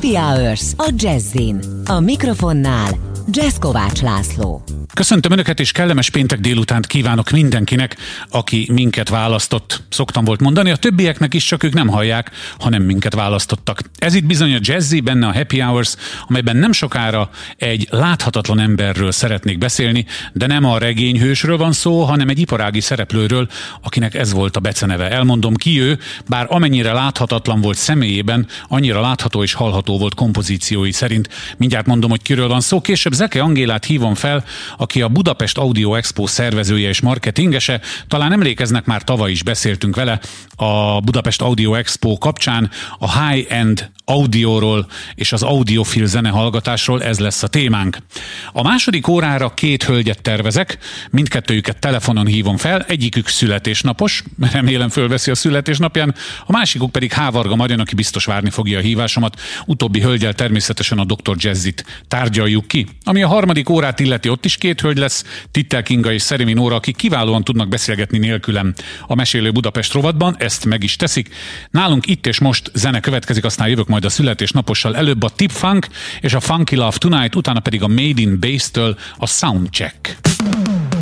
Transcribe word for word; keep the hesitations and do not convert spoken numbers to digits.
Happy Hours a Jazzin. A mikrofonnál Jazz Kovács László. Köszöntöm Önöket, és kellemes péntek délutánt kívánok mindenkinek, aki minket választott. Szoktam volt mondani, a többieknek is, csak ők nem hallják, hanem minket választottak. Ez itt bizony a Jazzy, benne a Happy Hours, amelyben nem sokára egy láthatatlan emberről szeretnék beszélni, de nem a regényhősről van szó, hanem egy iparági szereplőről, akinek ez volt a beceneve. Elmondom ki ő, bár amennyire láthatatlan volt személyében, annyira látható és hallható volt kompozíciói szerint. Mindjárt mondom, hogy kiről van szó. Később Zeke Angélát hívom fel, aki a Budapest Audio Expo szervezője és marketingese. Talán emlékeznek, már tavaly is beszéltünk vele a Budapest Audio Expo kapcsán a high-end audióról és az audiofil zenehallgatásról, ez lesz a témánk. A második órára két hölgyet tervezek, mindkettőjüket telefonon hívom fel, egyikük születésnapos, remélem fölveszi a születésnapján, a másikuk pedig Hávarga Marian, aki biztos várni fogja a hívásomat. Utóbbi hölgyel természetesen a doktor Jazzit tárgyaljuk ki. Ami a harmadik órát illeti, ott is két hölgy lesz, Tittel Kinga és Szeremi Nóra, akik kiválóan tudnak beszélgetni nélkülem a Mesélő Budapest rovatban, ezt meg is teszik. Nálunk itt és most zene következik, aztán jövök majd a születésnapossal, előbb a Tip Funk és a Funky Love Tonight, utána pedig a Made in Bass-től a Soundcheck.